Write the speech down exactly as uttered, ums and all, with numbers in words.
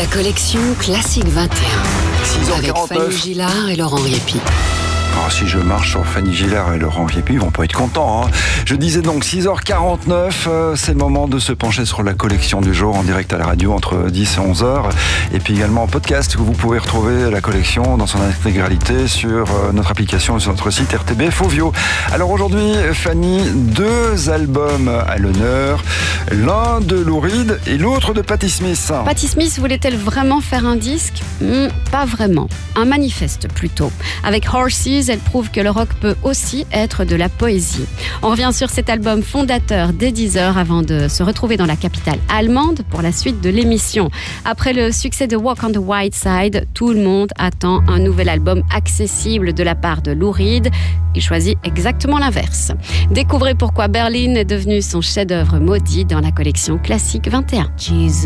La collection Classique vingt et un. Avec Fanny Gillard et Laurent Riépy. Alors, si je marche sur Fanny Gillard et Laurent Riépy, ils vont pas être contents. Hein. Je disais donc six heures quarante-neuf, euh, c'est le moment de se pencher sur la collection du jour en direct à la radio entre dix et onze heures. Et puis également en podcast, où vous pouvez retrouver la collection dans son intégralité sur euh, notre application et sur notre site R T B Fovio. Alors aujourd'hui, Fanny, deux albums à l'honneur. L'un de Lou Reed et l'autre de Patti Smith. Patti Smith voulait-elle vraiment faire un disque ? mmh, Pas vraiment. Un manifeste plutôt. Avec Horses, elle prouve que le rock peut aussi être de la poésie. On revient sur cet album fondateur dès dix heures avant de se retrouver dans la capitale allemande pour la suite de l'émission. Après le succès de Walk on the White Side, tout le monde attend un nouvel album accessible de la part de Lou Reed. Il choisit exactement l'inverse. Découvrez pourquoi Berlin est devenu son chef-d'œuvre maudit dans la collection Classique vingt et un. Jesus.